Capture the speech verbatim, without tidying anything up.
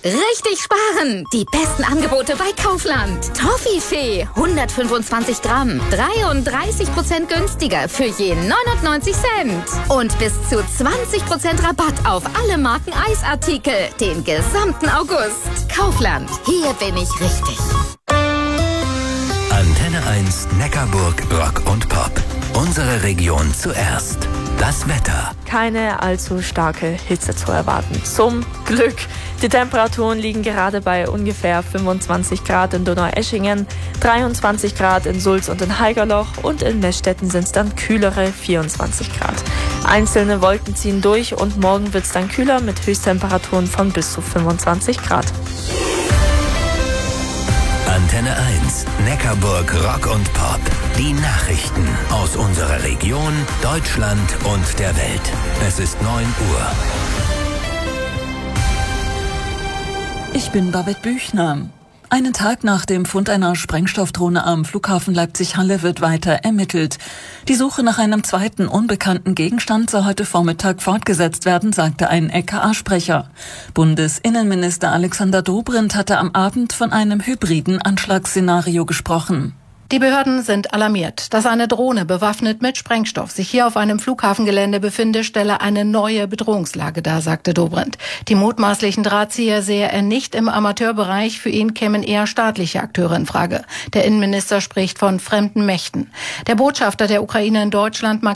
Richtig sparen! Die besten Angebote bei Kaufland. Toffifee, hundertfünfundzwanzig Gramm, dreiunddreißig Prozent günstiger für je neunundneunzig Cent. Und bis zu zwanzig Prozent Rabatt auf alle Marken Eisartikel, den gesamten August. Kaufland, hier bin ich richtig. Antenne eins Neckarburg Rock und Pop. Unsere Region zuerst. Das Wetter. Keine allzu starke Hitze zu erwarten. Zum Glück. Die Temperaturen liegen gerade bei ungefähr fünfundzwanzig Grad in Donaueschingen, dreiundzwanzig Grad in Sulz und in Haigerloch und in Meschstetten sind es dann kühlere vierundzwanzig Grad. Einzelne Wolken ziehen durch und morgen wird es dann kühler mit Höchsttemperaturen von bis zu fünfundzwanzig Grad. Antenne eins Neckarburg Rock und Pop. Die Nachrichten aus unserer Region, Deutschland und der Welt. Es ist neun Uhr. Ich bin Babette Büchner. Einen Tag nach dem Fund einer Sprengstoffdrohne am Flughafen Leipzig-Halle wird weiter ermittelt. Die Suche nach einem zweiten unbekannten Gegenstand soll heute Vormittag fortgesetzt werden, sagte ein L K A-Sprecher. Bundesinnenminister Alexander Dobrindt hatte am Abend von einem hybriden Anschlagsszenario gesprochen. Die Behörden sind alarmiert. Dass eine Drohne bewaffnet mit Sprengstoff sich hier auf einem Flughafengelände befinde, stelle eine neue Bedrohungslage dar, sagte Dobrindt. Die mutmaßlichen Drahtzieher sehe er nicht im Amateurbereich. Für ihn kämen eher staatliche Akteure in Frage. Der Innenminister spricht von fremden Mächten. Der Botschafter der Ukraine in Deutschland,